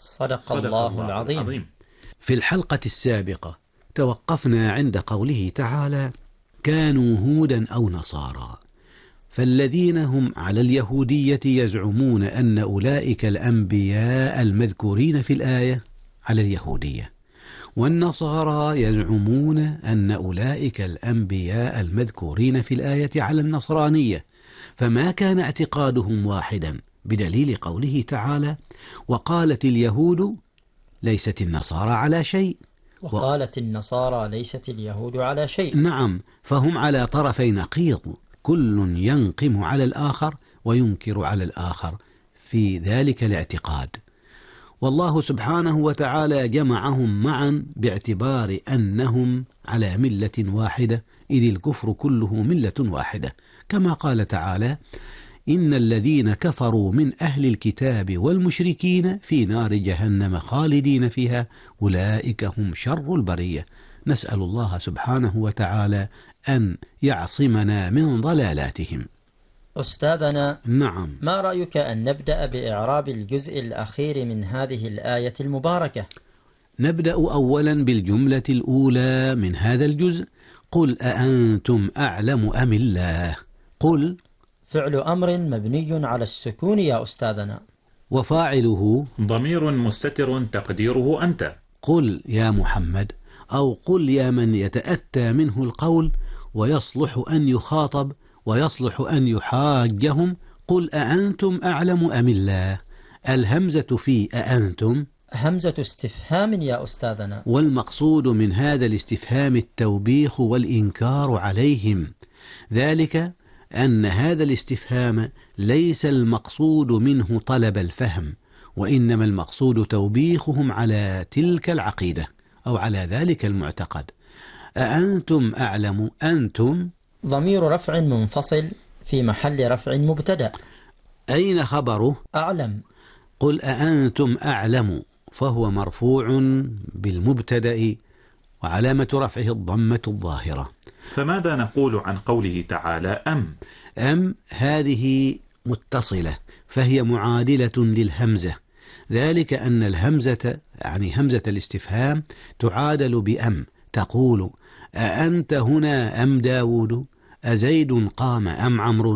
صدق الله العظيم. في الحلقة السابقة توقفنا عند قوله تعالى: كانوا هودا أو نصارى، فالذين هم على اليهودية يزعمون أن أولئك الأنبياء المذكورين في الآية على اليهودية، والنصارى يزعمون أن أولئك الأنبياء المذكورين في الآية على النصرانية، فما كان اعتقادهم واحدا بدليل قوله تعالى: وقالت اليهود ليست النصارى على شيء، وقالت النصارى ليست اليهود على شيء. نعم، فهم على طرفي نقيض، كل ينقم على الآخر وينكر على الآخر في ذلك الاعتقاد. والله سبحانه وتعالى جمعهم معا باعتبار أنهم على ملة واحدة، إذ الكفر كله ملة واحدة، كما قال تعالى: إن الذين كفروا من أهل الكتاب والمشركين في نار جهنم خالدين فيها أولئك هم شر البرية. نسأل الله سبحانه وتعالى أن يعصمنا من ضلالاتهم. أستاذنا، نعم، ما رأيك أن نبدأ بإعراب الجزء الأخير من هذه الآية المباركة؟ نبدأ أولا بالجملة الأولى من هذا الجزء: قل أأنتم أعلم أم الله. قل فعل أمر مبني على السكون يا أستاذنا، وفاعله ضمير مستتر تقديره أنت. قل يا محمد، أو قل يا من يتأتى منه القول ويصلح أن يخاطب ويصلح أن يحاجهم. قل أأنتم أعلم أم الله. الهمزة في أأنتم همزة استفهام يا أستاذنا، والمقصود من هذا الاستفهام التوبيخ والإنكار عليهم، ذلك أن هذا الاستفهام ليس المقصود منه طلب الفهم، وإنما المقصود توبيخهم على تلك العقيدة أو على ذلك المعتقد. أأنتم أعلم، أنتم ضمير رفع منفصل في محل رفع مبتدأ. أين خبره؟ أعلم. قل أأنتم أعلم، فهو مرفوع بالمبتدأ وعلامة رفعه الضمة الظاهرة. فماذا نقول عن قوله تعالى أم هذه متصلة، فهي معادلة للهمزة، ذلك أن الهمزة يعني همزة الاستفهام تعادل بأم، تقول: أأنت هنا أم داود؟ أزيد قام أم عمرو؟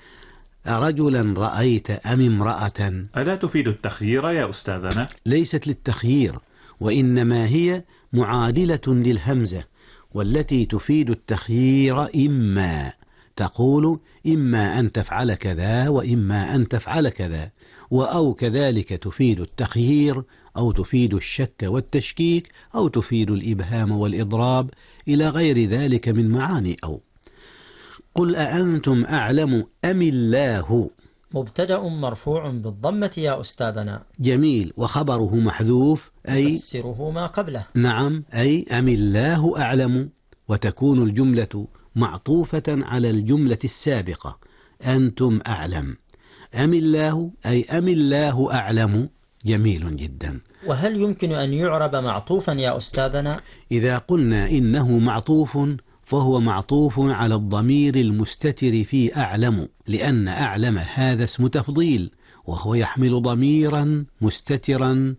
أرجلا رأيت أم امرأة؟ ألا تفيد التخيير يا أستاذنا؟ ليست للتخيير، وإنما هي معادلة للهمزة، والتي تفيد التخيير إما، تقول: إما أن تفعل كذا وإما أن تفعل كذا، أو كذلك تفيد التخيير، أو تفيد الشك والتشكيك، أو تفيد الإبهام والإضراب، إلى غير ذلك من معاني. أو قل أأنتم أعلم أم الله. مبتدأ مرفوع بالضمة يا أستاذنا. جميل، وخبره محذوف، أي يفسره ما قبله. نعم، أي أم الله أعلم، وتكون الجملة معطوفة على الجملة السابقة: أنتم أعلم. أم الله أي أم الله أعلم. جميل جدا. وهل يمكن أن يعرب معطوفا يا أستاذنا؟ إذا قلنا إنه معطوف فهو معطوف على الضمير المستتر في أعلم، لأن أعلم هذا اسم تفضيل، وهو يحمل ضميرا مستترا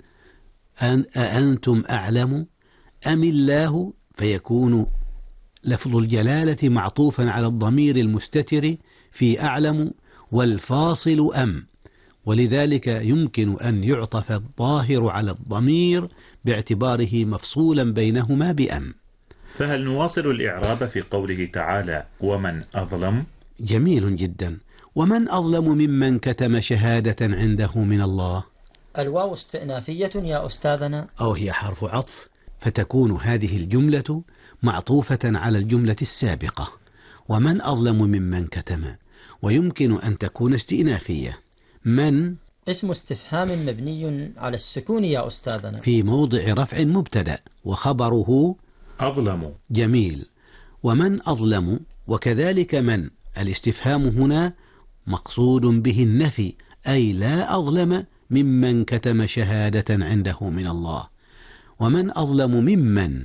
أأنتم أعلم أم الله، فيكون لفظ الجلالة معطوفا على الضمير المستتر في أعلم، والفاصل أم، ولذلك يمكن أن يعطف الظاهر على الضمير باعتباره مفصولا بينهما بأم. فهل نواصل الإعراب في قوله تعالى: ومن أظلم؟ جميل جدا. ومن أظلم ممن كتم شهادة عنده من الله. الواو استئنافية يا أستاذنا، أو هي حرف عطف، فتكون هذه الجملة معطوفة على الجملة السابقة: ومن أظلم ممن كتم، ويمكن أن تكون استئنافية. من اسم استفهام مبني على السكون يا أستاذنا، في موضع رفع مبتدأ، وخبره أظلم. جميل. ومن أظلم، وكذلك من الاستفهام هنا مقصود به النفي، أي لا أظلم ممن كتم شهادة عنده من الله. ومن أظلم ممن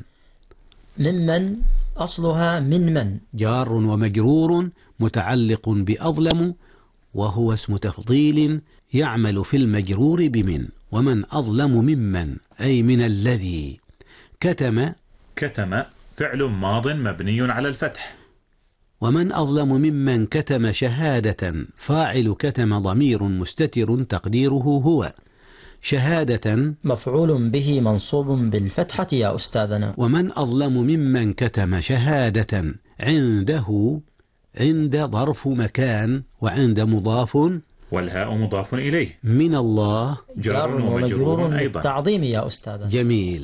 أصلها من جار ومجرور متعلق بأظلم، وهو اسم تفضيل يعمل في المجرور بمن، ومن أظلم ممن أي من الذي كتم فعل ماض مبني على الفتح. ومن أظلم ممن كتم شهادة فاعل كتم ضمير مستتر تقديره هو شهادة مفعول به منصوب بالفتحة يا أستاذنا. ومن أظلم ممن كتم شهادة عنده عند ظرف مكان وعند مضاف والهاء مضاف إليه من الله جار ومجرور أيضا. بالتعظيم يا أستاذنا. جميل.